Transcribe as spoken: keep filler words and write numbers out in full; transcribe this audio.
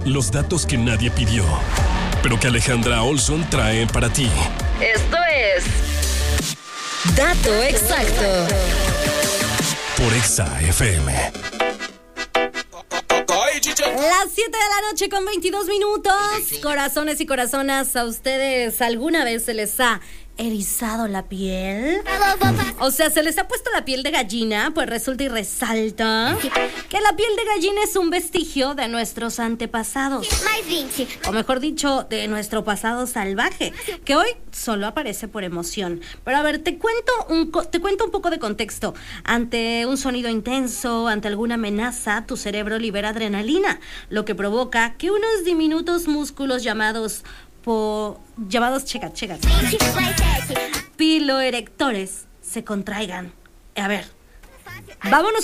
los datos que nadie pidió, pero que Alejandra Olson trae para ti. Esto es Dato Exacto por Exa F M. Las siete de la noche con veintidós minutos. Corazones y corazonas, ¿a ustedes alguna vez se les ha erizado la piel? O sea, ¿se les ha puesto la piel de gallina? Pues resulta y resalta que la piel de gallina es un vestigio de nuestros antepasados, o mejor dicho, de nuestro pasado salvaje, que hoy solo aparece por emoción. Pero a ver, te cuento un, te cuento un poco de contexto. Ante un sonido intenso, ante alguna amenaza, tu cerebro libera adrenalina, lo que provoca que unos diminutos músculos llamados po, llamados checa, checa, piloerectores se contraigan. A ver, vámonos